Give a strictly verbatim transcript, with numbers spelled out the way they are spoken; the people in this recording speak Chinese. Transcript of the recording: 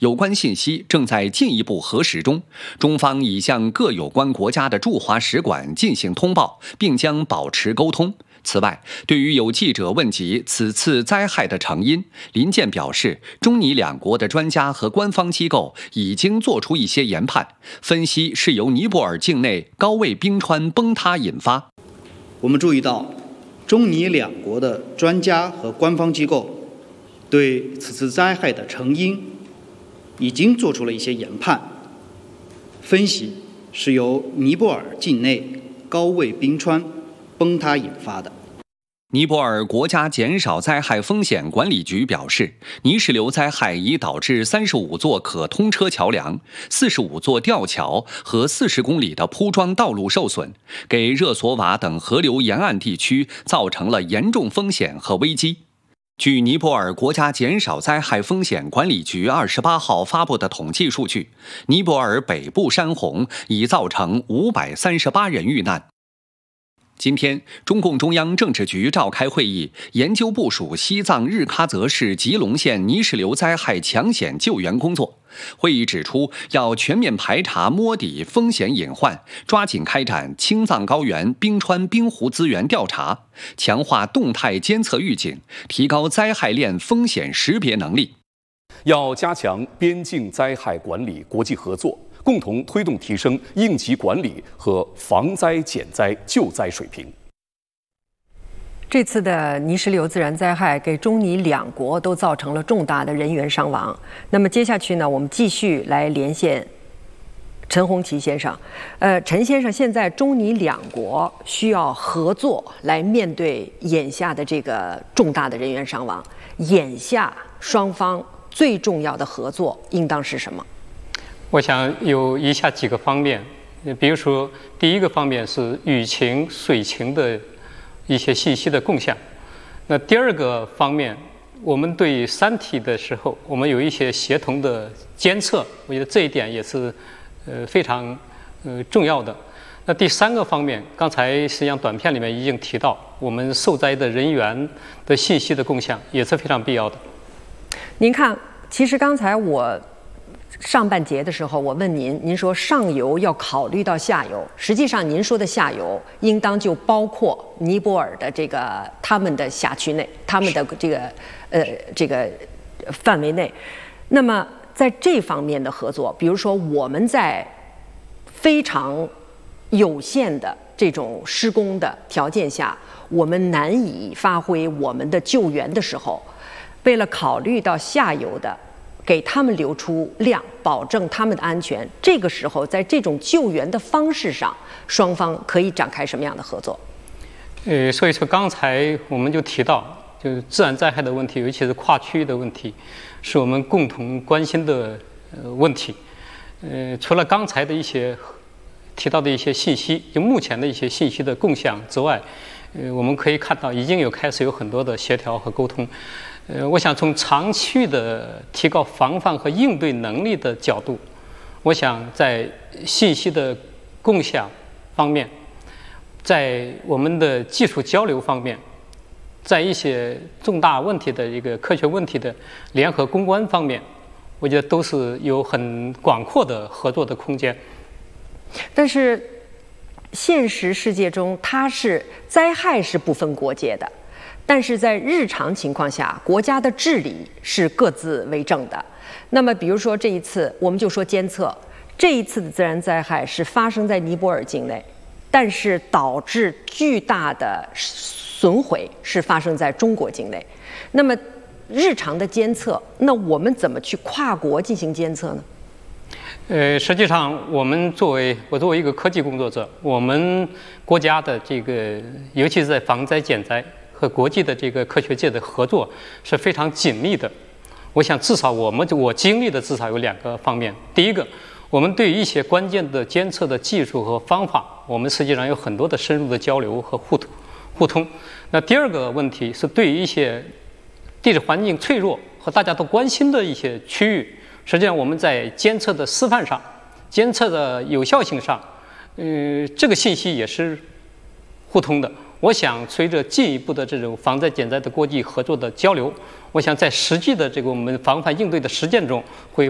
有关信息正在进一步核实中，中方已向各有关国家的驻华使馆进行通报，并将保持沟通。此外，对于有记者问及此次灾害的成因，林健表示，中尼两国的专家和官方机构已经做出一些研判，分析是由尼泊尔境内高位冰川崩塌引发。 我们注意到，中尼两国的专家和官方机构对此次灾害的成因已经做出了一些研判，分析是由尼泊尔境内高位冰川崩塌引发的。 尼泊尔国家减少灾害风险管理局表示，泥石流灾害已导致三十五座可通车桥梁、四十五座吊桥和四十公里的铺装道路受损，给热索瓦等河流沿岸地区造成了严重风险和危机。据尼泊尔国家减少灾害风险管理局二十八号发布的统计数据，尼泊尔北部山洪已造成五百三十八人遇难。今天，中共中央政治局召开会议，研究部署西藏日喀则市吉隆县泥石流灾害抢险救援工作。会议指出，要全面排查摸底风险隐患，抓紧开展青藏高原冰川冰湖资源调查，强化动态监测预警，提高灾害链风险识别能力。 要加强边境灾害管理国际合作，共同推动提升应急管理和防灾减灾救灾水平。 这次的泥石流自然灾害给中尼两国都造成了重大的人员伤亡。那么接下去呢，我们继续来连线陈红旗先生。呃，陈先生，现在中尼两国需要合作来面对眼下的这个重大的人员伤亡。眼下双方最重要的合作应当是什么？ 我想有以下几个方面，比如说，第一个方面是雨情、水情的一些信息的共享。那第二个方面，我们对山体的时候，我们有一些协同的监测，我觉得这一点也是呃非常呃重要的。那第三个方面，刚才实际上短片里面已经提到，我们受灾的人员的信息的共享也是非常必要的。 您看，其实刚才我上半节的时候，我问您，您说上游要考虑到下游，实际上您说的下游应当就包括尼泊尔的这个他们的辖区内，他们的这个呃这个范围内。那么在这方面的合作，比如说我们在非常有限的这种施工的条件下，我们难以发挥我们的救援的时候，为了考虑到下游的，给他们留出量，保证他们的安全。这个时候，在这种救援的方式上，双方可以展开什么样的合作？ 呃，所以说刚才我们就提到，就是自然灾害的问题，尤其是跨区域的问题，是我们共同关心的呃问题。呃，除了刚才的一些提到的一些信息，就目前的一些信息的共享之外，呃，我们可以看到已经有开始有很多的协调和沟通。呃，我想从长期的提高防范和应对能力的角度，我想在信息的共享方面，在我们的技术交流方面，在一些重大问题的一个科学问题的联合攻关方面，我觉得都是有很广阔的合作的空间。 但是现实世界中，它是灾害是不分国界的。但是在日常情况下，国家的治理是各自为政的。那么，比如说这一次，我们就说监测，这一次的自然灾害是发生在尼泊尔境内，但是导致巨大的损毁是发生在中国境内。那么，日常的监测，那我们怎么去跨国进行监测呢？ 呃，实际上，我们作为我作为一个科技工作者，我们国家的这个，尤其是在防灾减灾和国际的这个科学界的合作是非常紧密的。我想至少我们我经历的至少有两个方面。第一个，我们对于一些关键的监测的技术和方法，我们实际上有很多的深入的交流和互通互通。那第二个问题是对于一些地质环境脆弱和大家都关心的一些区域，实际上我们在监测的示范上、监测的有效性上，呃，这个信息也是互通的。我想，随着进一步的这种防灾减灾的国际合作的交流，我想在实际的这个我们防范应对的实践中，会